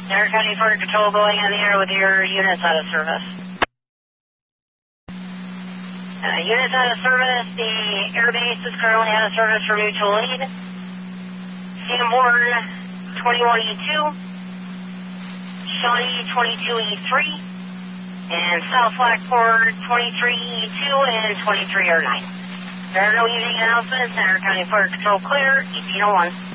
Center County Fire Control going on the air with your units out of service. Units out of service, the airbase is currently out of service for mutual aid. Sanborn 21E2, Shawnee 22E3, and South Blackboard 23E2 and 23R9. There are no evening announcements. Center County Fire Control clear, 1801.